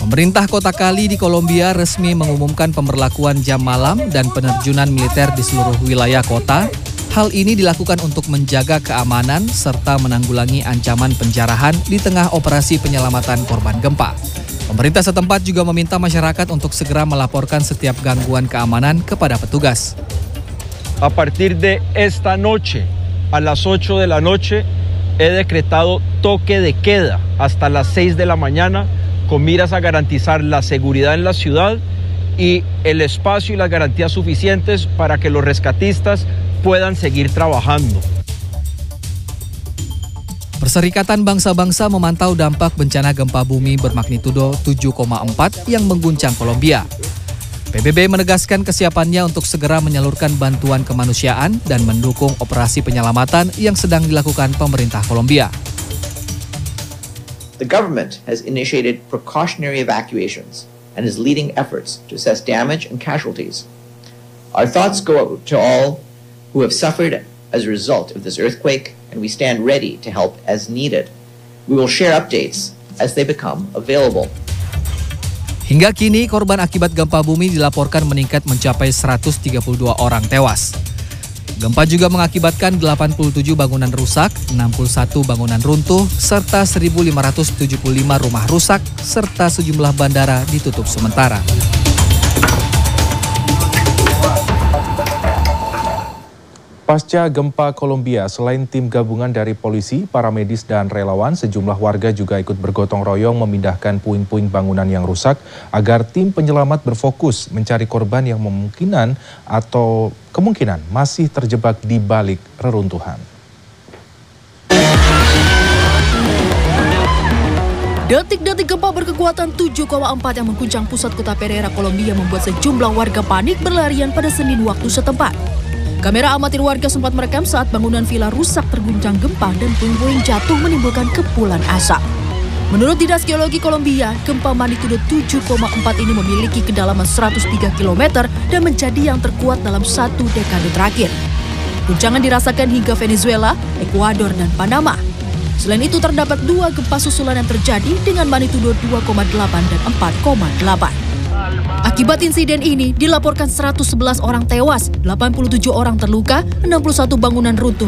Pemerintah Kota Cali di Kolombia resmi mengumumkan pemberlakuan jam malam dan penerjunan militer di seluruh wilayah kota. Hal ini dilakukan untuk menjaga keamanan serta menanggulangi ancaman penjarahan di tengah operasi penyelamatan korban gempa. Pemerintah setempat juga meminta masyarakat untuk segera melaporkan setiap gangguan keamanan kepada petugas. A partir de esta noche, a las 8 de la noche, he decretado toque de queda hasta las 6 de la mañana con miras a garantizar la seguridad en la ciudad y el espacio y las garantías suficientes para que los rescatistas puedan seguir trabajando. Perserikatan Bangsa-Bangsa memantau dampak bencana gempa bumi bermagnitudo 7,4 yang mengguncang Kolombia. PBB menegaskan kesiapannya untuk segera menyalurkan bantuan kemanusiaan dan mendukung operasi penyelamatan yang sedang dilakukan pemerintah Kolombia. The government has initiated precautionary evacuations and is leading efforts to assess damage and casualties. Our thoughts go out to all who have suffered as a result of this earthquake, and we stand ready to help as needed. We will share updates as they become available. Hingga kini, korban akibat gempa bumi dilaporkan meningkat mencapai 132 orang tewas. Gempa juga mengakibatkan 87 bangunan rusak, 61 bangunan runtuh, serta 1.575 rumah rusak, serta sejumlah bandara ditutup sementara. Pasca gempa Kolombia, selain tim gabungan dari polisi, para medis dan relawan, sejumlah warga juga ikut bergotong royong memindahkan puing-puing bangunan yang rusak agar tim penyelamat berfokus mencari korban yang kemungkinan masih terjebak di balik reruntuhan. Detik-detik gempa berkekuatan 7,4 yang mengguncang pusat kota Pereira, Kolombia membuat sejumlah warga panik berlarian pada Senin waktu setempat. Kamera amatir warga sempat merekam saat bangunan villa rusak terguncang gempa dan puing-puing jatuh menimbulkan kepulan asap. Menurut Dinas Geologi Kolombia, gempa magnitudo 7,4 ini memiliki kedalaman 103 km dan menjadi yang terkuat dalam satu dekade terakhir. Guncangan dirasakan hingga Venezuela, Ekuador, dan Panama. Selain itu terdapat 2 gempa susulan yang terjadi dengan magnitudo 2,8 dan 4,8. Akibat insiden ini, dilaporkan 111 orang tewas, 87 orang terluka, 61 bangunan runtuh,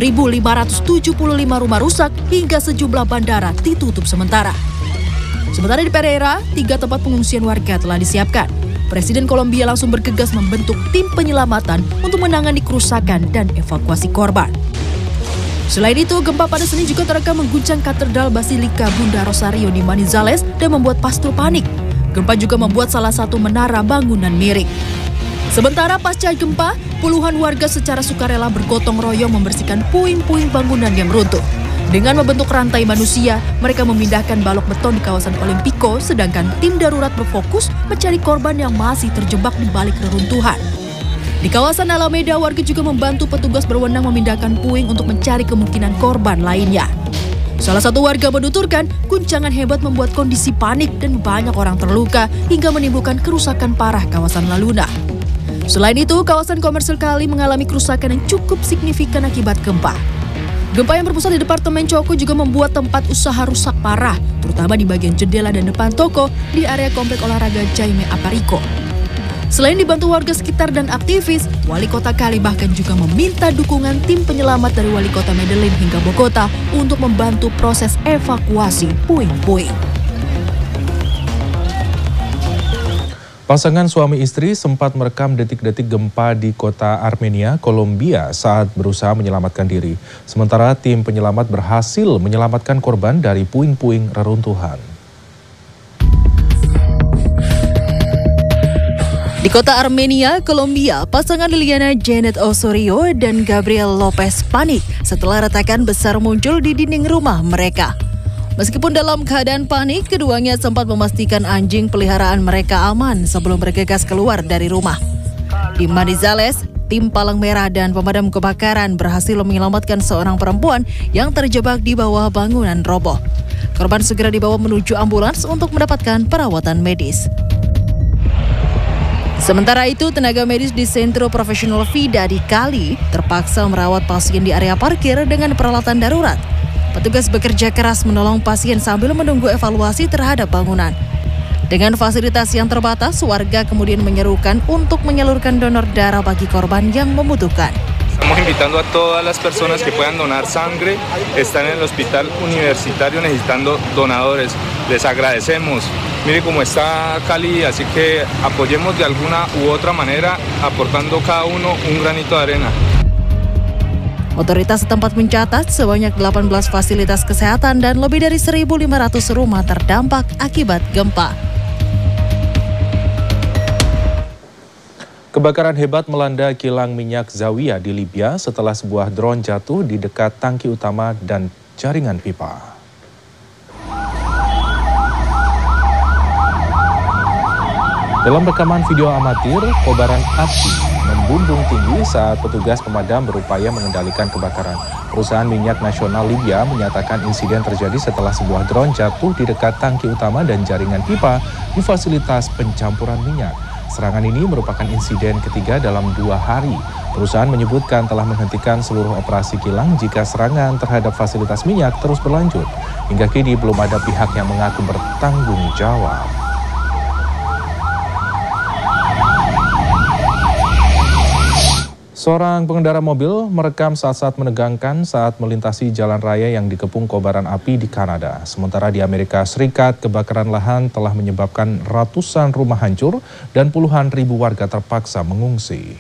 1.575 rumah rusak, hingga sejumlah bandara ditutup sementara. Sementara di Pereira, 3 tempat pengungsian warga telah disiapkan. Presiden Kolombia langsung bergegas membentuk tim penyelamatan untuk menangani kerusakan dan evakuasi korban. Selain itu, gempa pada Senin juga terekam mengguncang Katedral Basilika Bunda Rosario di Manizales dan membuat pastor panik. Gempa juga membuat salah satu menara bangunan miring. Sementara pasca gempa, puluhan warga secara sukarela bergotong royong membersihkan puing-puing bangunan yang runtuh. Dengan membentuk rantai manusia, mereka memindahkan balok beton di kawasan Olimpico, sedangkan tim darurat berfokus mencari korban yang masih terjebak di balik reruntuhan. Di kawasan Alameda, warga juga membantu petugas berwenang memindahkan puing untuk mencari kemungkinan korban lainnya. Salah satu warga menuturkan, guncangan hebat membuat kondisi panik dan banyak orang terluka hingga menimbulkan kerusakan parah kawasan La Luna. Selain itu, kawasan komersil Cali mengalami kerusakan yang cukup signifikan akibat gempa. Gempa yang berpusat di Departemen Choco juga membuat tempat usaha rusak parah, terutama di bagian jendela dan depan toko di area komplek olahraga Jaime Aparico. Selain dibantu warga sekitar dan aktivis, Wali Kota Cali bahkan juga meminta dukungan tim penyelamat dari Wali Kota Medellin hingga Bogota untuk membantu proses evakuasi puing-puing. Pasangan suami istri sempat merekam detik-detik gempa di kota Armenia, Kolombia saat berusaha menyelamatkan diri. Sementara tim penyelamat berhasil menyelamatkan korban dari puing-puing reruntuhan. Di kota Armenia, Kolombia, pasangan Liliana Janet Osorio dan Gabriel Lopez panik setelah retakan besar muncul di dinding rumah mereka. Meskipun dalam keadaan panik, keduanya sempat memastikan anjing peliharaan mereka aman sebelum bergegas keluar dari rumah. Di Manizales, tim Palang Merah dan pemadam kebakaran berhasil menyelamatkan seorang perempuan yang terjebak di bawah bangunan roboh. Korban segera dibawa menuju ambulans untuk mendapatkan perawatan medis. Sementara itu, tenaga medis di Centro Profesional Vida di Cali terpaksa merawat pasien di area parkir dengan peralatan darurat. Petugas bekerja keras menolong pasien sambil menunggu evaluasi terhadap bangunan. Dengan fasilitas yang terbatas, warga kemudian menyerukan untuk menyalurkan donor darah bagi korban yang membutuhkan. Estamos invitando a todas las personas que puedan donar sangre, están en el hospital universitario necesitando donadores. Les agradecemos. Mire cómo está Cali, así que apoyemos de alguna u otra manera, aportando cada uno un granito de arena. Otoritas setempat mencatat sebanyak 18 fasilitas kesehatan dan lebih dari 1.500 rumah terdampak akibat gempa. Kebakaran hebat melanda kilang minyak Zawiya di Libya setelah sebuah drone jatuh di dekat tangki utama dan jaringan pipa. Dalam rekaman video amatir, kobaran api membumbung tinggi saat petugas pemadam berupaya mengendalikan kebakaran. Perusahaan minyak nasional Libya menyatakan insiden terjadi setelah sebuah drone jatuh di dekat tangki utama dan jaringan pipa di fasilitas pencampuran minyak. Serangan ini merupakan insiden ketiga dalam 2 hari. Perusahaan menyebutkan telah menghentikan seluruh operasi kilang jika serangan terhadap fasilitas minyak terus berlanjut. Hingga kini belum ada pihak yang mengaku bertanggung jawab. Seorang pengendara mobil merekam saat-saat menegangkan saat melintasi jalan raya yang dikepung kobaran api di Kanada. Sementara di Amerika Serikat, kebakaran lahan telah menyebabkan ratusan rumah hancur dan puluhan ribu warga terpaksa mengungsi.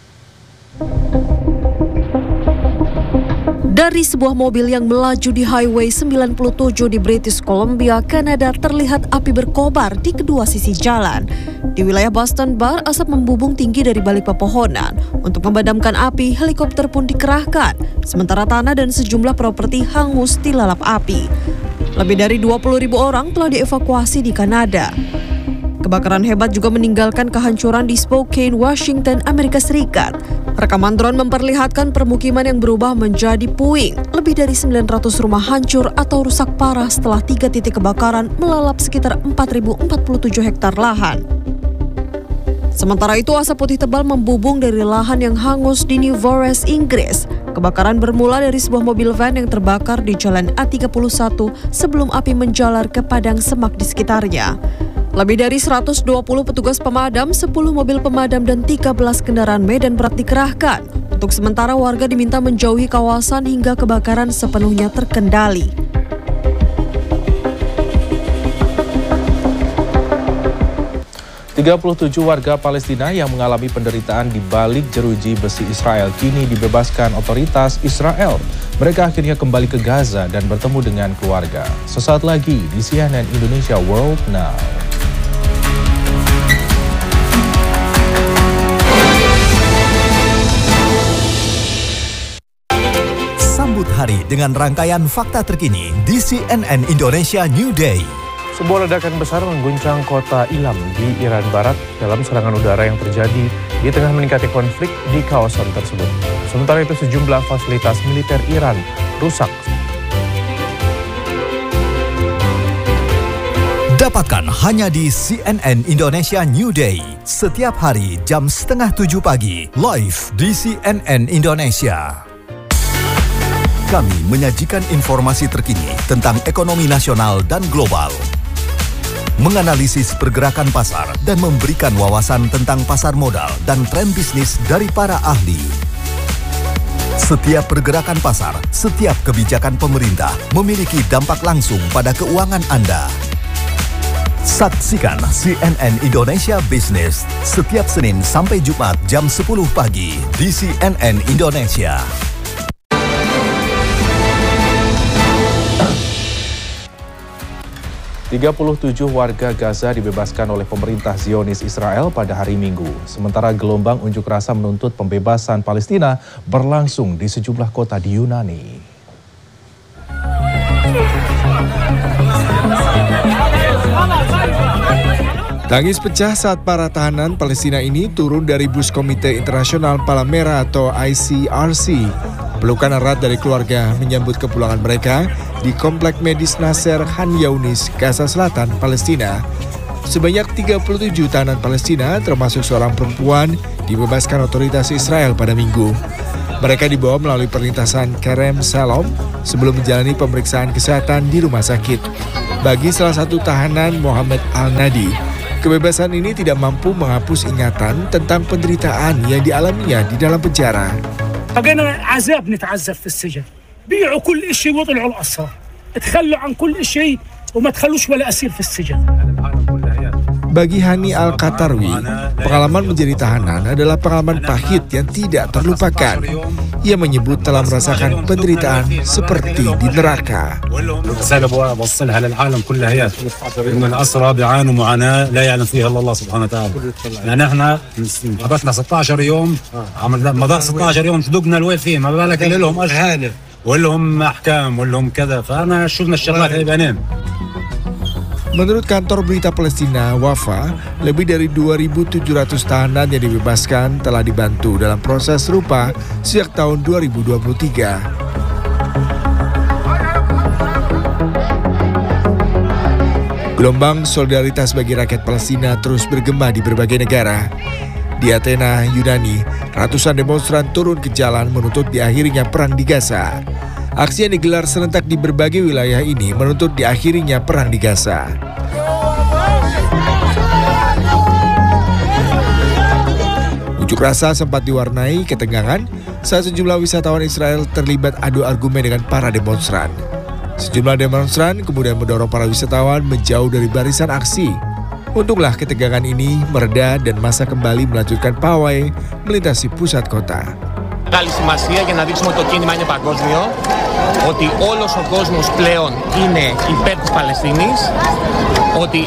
Dari sebuah mobil yang melaju di Highway 97 di British Columbia, Kanada, terlihat api berkobar di kedua sisi jalan. Di wilayah Boston Bar, asap membumbung tinggi dari balik pepohonan. Untuk memadamkan api, helikopter pun dikerahkan. Sementara tanah dan sejumlah properti hangus dilalap api. Lebih dari 20.000 orang telah dievakuasi di Kanada. Kebakaran hebat juga meninggalkan kehancuran di Spokane, Washington, Amerika Serikat. Rekaman drone memperlihatkan permukiman yang berubah menjadi puing. Lebih dari 900 rumah hancur atau rusak parah setelah 3 titik kebakaran melalap sekitar 4.047 hektar lahan. Sementara itu, asap putih tebal membubung dari lahan yang hangus di New Forest, Inggris. Kebakaran bermula dari sebuah mobil van yang terbakar di Jalan A31 sebelum api menjalar ke padang semak di sekitarnya. Lebih dari 120 petugas pemadam, 10 mobil pemadam dan 13 kendaraan medan berat dikerahkan. Untuk sementara warga diminta menjauhi kawasan hingga kebakaran sepenuhnya terkendali. ...37 warga Palestina yang mengalami penderitaan di balik jeruji besi Israel kini dibebaskan otoritas Israel. Mereka akhirnya kembali ke Gaza dan bertemu dengan keluarga. Sesaat lagi di CNN Indonesia World Now. Sambut hari dengan rangkaian fakta terkini di CNN Indonesia New Day. Sebuah ledakan besar mengguncang kota Ilam di Iran Barat dalam serangan udara yang terjadi di tengah meningkatnya konflik di kawasan tersebut. Sementara itu sejumlah fasilitas militer Iran rusak. Dapatkan hanya di CNN Indonesia New Day. Setiap hari jam 6:30 pagi, live di CNN Indonesia. Kami menyajikan informasi terkini tentang ekonomi nasional dan global, menganalisis pergerakan pasar dan memberikan wawasan tentang pasar modal dan tren bisnis dari para ahli. Setiap pergerakan pasar, setiap kebijakan pemerintah memiliki dampak langsung pada keuangan Anda. Saksikan CNN Indonesia Business setiap Senin sampai Jumat jam 10 pagi di CNN Indonesia. ...37 warga Gaza dibebaskan oleh pemerintah Zionis Israel pada hari Minggu. Sementara gelombang unjuk rasa menuntut pembebasan Palestina berlangsung di sejumlah kota di Yunani. Tangis pecah saat para tahanan Palestina ini turun dari bus Komite Internasional Palmera atau ICRC. Pelukan erat dari keluarga menyambut kepulangan mereka di Komplek Medis Nasser Khan Younis, Gaza Selatan, Palestina. Sebanyak 37 tahanan Palestina, termasuk seorang perempuan, dibebaskan otoritas Israel pada Minggu. Mereka dibawa melalui perlintasan Kerem Shalom sebelum menjalani pemeriksaan kesehatan di rumah sakit. Bagi salah satu tahanan, Muhammad Al-Nadi, kebebasan ini tidak mampu menghapus ingatan tentang penderitaan yang dialaminya di dalam penjara. بقينا عذاب نتعذب في السجن بيعوا كل شيء وطلعوا الأسرى تخلوا عن كل شيء وما تخلوش ولا أسير في السجن. Bagi Hani Al-Qatarwi, pengalaman menjadi tahanan adalah pengalaman pahit yang tidak terlupakan. Ia menyebut telah merasakan penderitaan seperti di neraka. Menurut kantor berita Palestina, Wafa, lebih dari 2.700 tahanan yang dibebaskan telah dibantu dalam proses serupa sejak tahun 2023. Gelombang solidaritas bagi rakyat Palestina terus bergema di berbagai negara. Di Athena, Yunani, ratusan demonstran turun ke jalan menuntut diakhirinya perang di Gaza. Aksi yang digelar serentak di berbagai wilayah ini menuntut diakhirinya perang di Gaza. Unjuk rasa sempat diwarnai ketegangan saat sejumlah wisatawan Israel terlibat adu argumen dengan para demonstran. Sejumlah demonstran kemudian mendorong para wisatawan menjauh dari barisan aksi. Untunglah ketegangan ini mereda dan massa kembali melanjutkan pawai melintasi pusat kota. Μεγάλη σημασία για να δείξουμε ότι το κίνημα είναι παγκόσμιο, ότι όλος ο κόσμος πλέον είναι υπέρ της Παλαιστίνης, ότι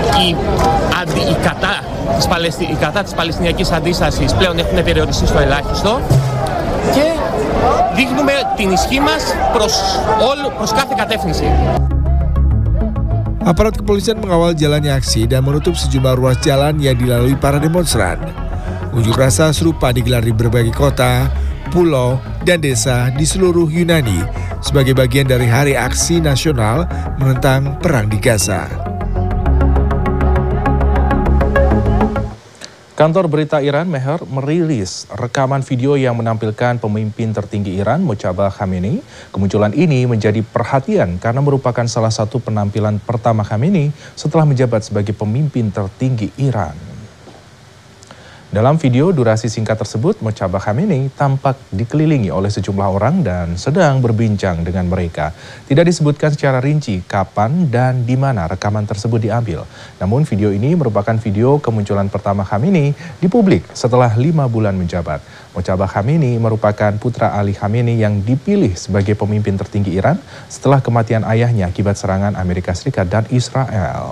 η κατά της Παλαιστινιακής αντίστασης πλέον έχουν περιοριστεί στο ελάχιστο και δείχνουμε την ισχύ μας προς κάθε κατεύθυνση. Aparat kepolisian mengawal jalannya aksi dan menutup sejumlah ruas jalan yang dilalui para demonstran. Unjuk rasa serupa digelar di berbagai kota, pulau, dan desa di seluruh Yunani sebagai bagian dari Hari Aksi Nasional menentang Perang di Gaza. Kantor berita Iran Mehr merilis rekaman video yang menampilkan pemimpin tertinggi Iran Mojtaba Khamenei. Kemunculan ini menjadi perhatian karena merupakan salah satu penampilan pertama Khamenei setelah menjabat sebagai pemimpin tertinggi Iran. Dalam video durasi singkat tersebut, Mojtaba Khamenei tampak dikelilingi oleh sejumlah orang dan sedang berbincang dengan mereka. Tidak disebutkan secara rinci kapan dan di mana rekaman tersebut diambil. Namun video ini merupakan video kemunculan pertama Khamenei di publik setelah 5 bulan menjabat. Mojtaba Khamenei merupakan putra Ali Khamenei yang dipilih sebagai pemimpin tertinggi Iran setelah kematian ayahnya akibat serangan Amerika Serikat dan Israel.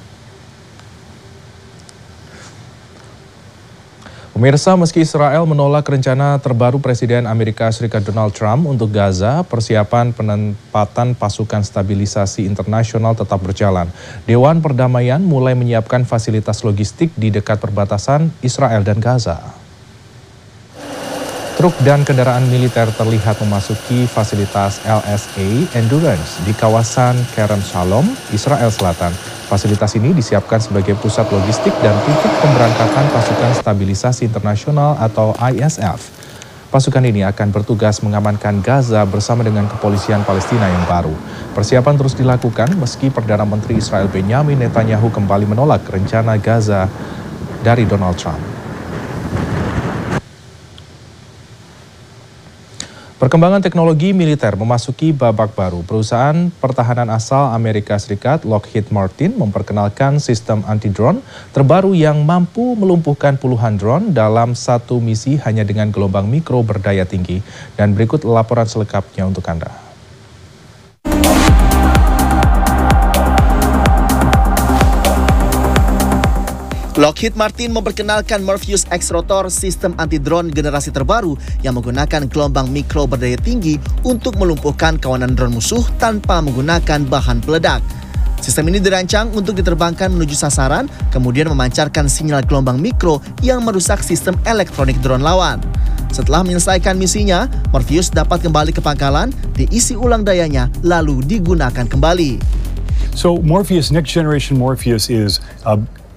Pemirsa, meski Israel menolak rencana terbaru Presiden Amerika Serikat Donald Trump untuk Gaza, persiapan penempatan pasukan stabilisasi internasional tetap berjalan. Dewan Perdamaian mulai menyiapkan fasilitas logistik di dekat perbatasan Israel dan Gaza. Truk dan kendaraan militer terlihat memasuki fasilitas LSA Endurance di kawasan Kerem Shalom, Israel Selatan. Fasilitas ini disiapkan sebagai pusat logistik dan titik pemberangkatan pasukan stabilisasi internasional atau ISF. Pasukan ini akan bertugas mengamankan Gaza bersama dengan kepolisian Palestina yang baru. Persiapan terus dilakukan meski Perdana Menteri Israel Benjamin Netanyahu kembali menolak rencana Gaza dari Donald Trump. Perkembangan teknologi militer memasuki babak baru. Perusahaan pertahanan asal Amerika Serikat Lockheed Martin memperkenalkan sistem anti-drone terbaru yang mampu melumpuhkan puluhan drone dalam satu misi hanya dengan gelombang mikro berdaya tinggi. Dan berikut laporan selengkapnya untuk Anda. Lockheed Martin memperkenalkan Morpheus X Rotor, sistem anti-drone generasi terbaru yang menggunakan gelombang mikro berdaya tinggi untuk melumpuhkan kawanan drone musuh tanpa menggunakan bahan peledak. Sistem ini dirancang untuk diterbangkan menuju sasaran, kemudian memancarkan sinyal gelombang mikro yang merusak sistem elektronik drone lawan. Setelah menyelesaikan misinya, Morpheus dapat kembali ke pangkalan, diisi ulang dayanya, lalu digunakan kembali. So Morpheus, next generation Morpheus is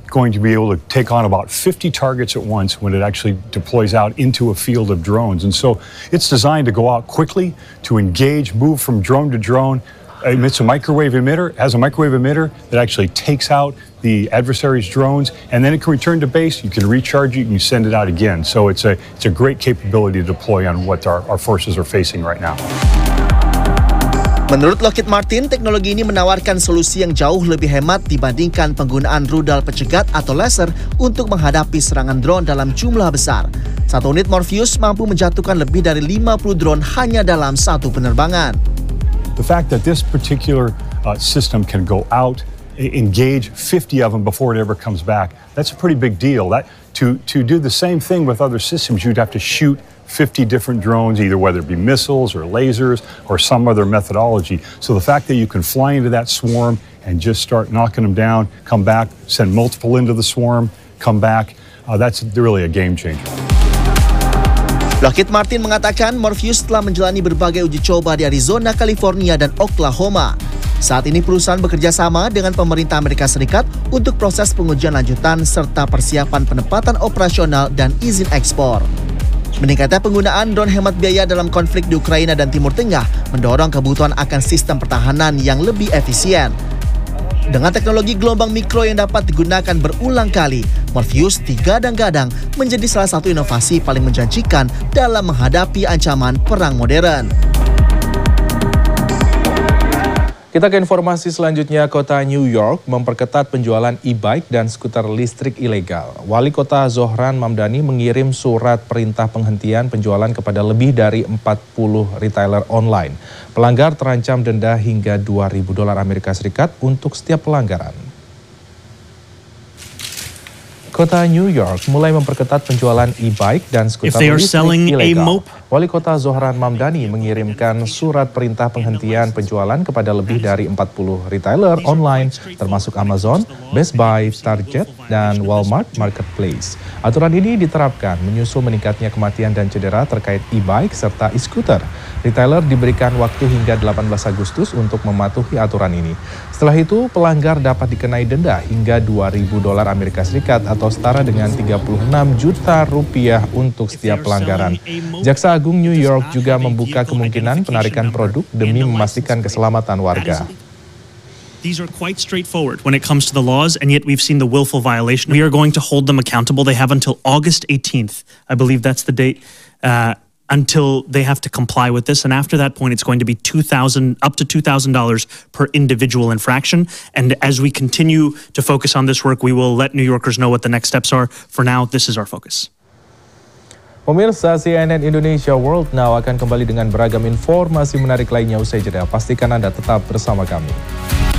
going to be able to take on about 50 targets at once when it actually deploys out into a field of drones. And so it's designed to go out quickly, to engage, move from drone to drone. Emits a microwave emitter, has a microwave emitter that actually takes out the adversary's drones, and then it can return to base. You can recharge it, and you send it out again. So it's a great capability to deploy on what our forces are facing right now. Menurut Lockheed Martin, teknologi ini menawarkan solusi yang jauh lebih hemat dibandingkan penggunaan rudal pencegat atau laser untuk menghadapi serangan drone dalam jumlah besar. Satu unit Morpheus mampu menjatuhkan lebih dari 50 drone hanya dalam satu penerbangan. The fact that this particular system can go out, engage 50 of them before it ever comes back, that's a pretty big deal. That to do the same thing with other systems, you'd have to shoot 50 different drones, either whether it be missiles or lasers or some other methodology. So the fact that you can fly into that swarm and just start knocking them down, come back, send multiple into the swarm, come back, that's really a game changer. Lockheed Martin mengatakan Morpheus telah menjalani berbagai uji coba di Arizona, California, dan Oklahoma. Saat ini perusahaan bekerja sama dengan pemerintah Amerika Serikat untuk proses pengujian lanjutan serta persiapan penempatan operasional dan izin ekspor. Meningkatnya penggunaan drone hemat biaya dalam konflik di Ukraina dan Timur Tengah mendorong kebutuhan akan sistem pertahanan yang lebih efisien. Dengan teknologi gelombang mikro yang dapat digunakan berulang kali, Morpheus digadang-gadang menjadi salah satu inovasi paling menjanjikan dalam menghadapi ancaman perang modern. Kita ke informasi selanjutnya, Kota New York memperketat penjualan e-bike dan skuter listrik ilegal. Wali Kota Zohran Mamdani mengirim surat perintah penghentian penjualan kepada lebih dari 40 retailer online. Pelanggar terancam denda hingga $2.000 Amerika Serikat untuk setiap pelanggaran. Kota New York mulai memperketat penjualan e-bike dan skuter listrik ilegal. Wali Kota Zohran Mamdani mengirimkan surat perintah penghentian penjualan kepada lebih dari 40 retailer online termasuk Amazon, Best Buy, Target, dan Walmart Marketplace. Aturan ini diterapkan menyusul meningkatnya kematian dan cedera terkait e-bike serta e-scooter. Retailer diberikan waktu hingga 18 Agustus untuk mematuhi aturan ini. Setelah itu, pelanggar dapat dikenai denda hingga $2.000 Amerika Serikat atau setara dengan 36 juta rupiah untuk setiap pelanggaran. Jaksa Agung New York juga membuka kemungkinan penarikan produk demi memastikan keselamatan warga. These are quite straightforward when it comes to the laws, and yet we've seen the willful violation. We are going to hold them accountable. They have until August 18th. I believe that's the date. Until they have to comply with this. And after that point, it's going to be up to $2,000 per individual infraction. And as we continue to focus on this work, we will let New Yorkers know what the next steps are. For now, this is our focus. Pemirsa, CNN Indonesia World Now akan kembali dengan beragam informasi menarik lainnya usai jeda. Pastikan Anda tetap bersama kami.